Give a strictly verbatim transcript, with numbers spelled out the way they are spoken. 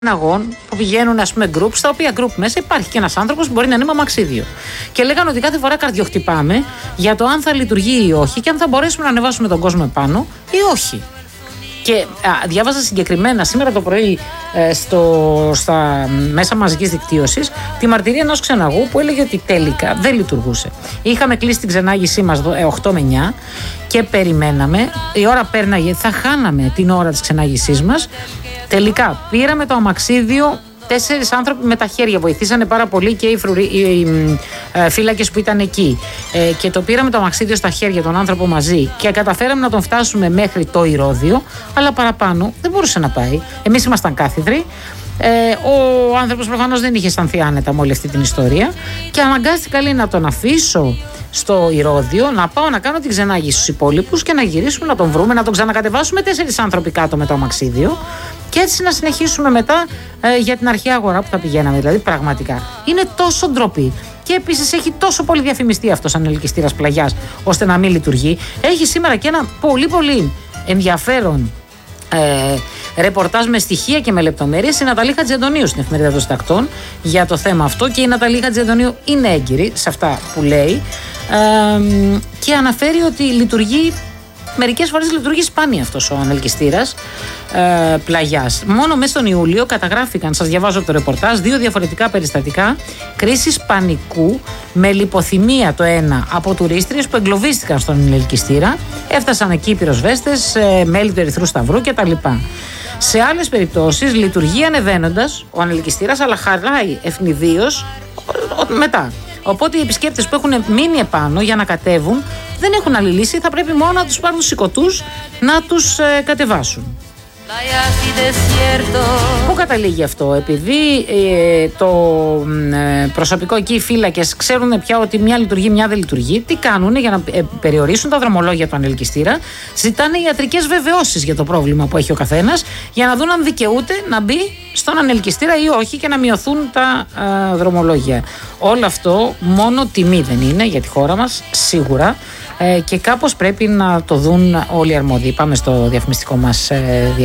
αγών που πηγαίνουν, ας πούμε, group, στα οποία group μέσα υπάρχει και ένας άνθρωπος που μπορεί να είναι με αμαξίδιο. Και λέγανε ότι κάθε φορά καρδιοχτυπάμε για το αν θα λειτουργεί ή όχι και αν θα μπορέσουμε να ανεβάσουμε τον κόσμο επάνω ή όχι. Και α, διάβαζα συγκεκριμένα σήμερα το πρωί ε, στο, στα μέσα μαζικής δικτύωσης τη μαρτυρία ενός ξεναγού που έλεγε ότι τελικά δεν λειτουργούσε. Είχαμε κλείσει την ξενάγησή μας ε, οκτώ με εννιά και περιμέναμε, η ώρα πέρναγε, θα χάναμε την ώρα της ξενάγησής μας. Τελικά πήραμε το αμαξίδιο. Τέσσερις άνθρωποι με τα χέρια βοηθήσανε πάρα πολύ και οι, φρουρι, οι, οι ε, φύλακες που ήταν εκεί. Ε, και το πήραμε το αμαξίδιο στα χέρια τον άνθρωπο μαζί και καταφέραμε να τον φτάσουμε μέχρι το Ηρώδειο, αλλά παραπάνω δεν μπορούσε να πάει. Εμείς ήμασταν κάθιδροι. Ε, ο άνθρωπος προφανώς δεν είχε αισθανθεί άνετα με όλη αυτή την ιστορία και αναγκάστηκα, λέει, να τον αφήσω στο Ηρώδειο, να πάω να κάνω την ξενάγηση στους υπόλοιπους και να γυρίσουμε να τον βρούμε, να τον ξανακατεβάσουμε τέσσερις άνθρωποι κάτω με το αμαξίδιο και έτσι να συνεχίσουμε μετά ε, για την αρχαία αγορά που θα πηγαίναμε. Δηλαδή, πραγματικά είναι τόσο ντροπή. Και επίσης έχει τόσο πολύ διαφημιστεί αυτός σαν ελκυστήρας πλαγιάς, ώστε να μην λειτουργεί. Έχει σήμερα και ένα πολύ πολύ ενδιαφέρον ε, ρεπορτάζ με στοιχεία και με λεπτομέρειες η Ναταλή Χατζηαντονίου στην Εφημερίδα των Συντακτών για το θέμα αυτό. Και η Ναταλή Χατζηαντονίου είναι έγκυρη σε αυτά που λέει ε, και αναφέρει ότι λειτουργεί. Μερικές φορές λειτουργεί σπάνια αυτός ο ανελκυστήρας ε, πλαγιάς. Μόνο μέσα στον Ιούλιο καταγράφηκαν, σας διαβάζω από το ρεπορτάζ, δύο διαφορετικά περιστατικά κρίσης πανικού με λιποθυμία το ένα από τουρίστριες που εγκλωβίστηκαν στον ανελκυστήρα. Έφτασαν εκεί οι πυροσβέστες, ε, μέλη του Ερυθρού Σταυρού κτλ. Σε άλλες περιπτώσεις λειτουργεί ανεβαίνοντας ο ανελκυστήρας, αλλά χαράει ευνηδίως μετά. Οπότε οι επισκέπτες που έχουν μείνει επάνω για να κατέβουν δεν έχουν άλλη λύση, θα πρέπει μόνο να τους πάρουν σηκωτούς να τους ε, κατεβάσουν. Πού καταλήγει αυτό? Επειδή ε, το ε, προσωπικό εκεί, οι φύλακες, ξέρουν πια ότι μια λειτουργεί, μια δεν λειτουργεί, τι κάνουν για να ε, περιορίσουν τα δρομολόγια του ανελκυστήρα? Ζητάνε ιατρικές βεβαιώσεις για το πρόβλημα που έχει ο καθένας, για να δουν αν δικαιούται να μπει στον ανελκυστήρα ή όχι και να μειωθούν τα ε, δρομολόγια. Όλο αυτό μόνο τιμή δεν είναι για τη χώρα μας, σίγουρα. Ε, και κάπως πρέπει να το δουν όλοι οι αρμόδιοι. Πάμε στο διαφημιστικό μας ε,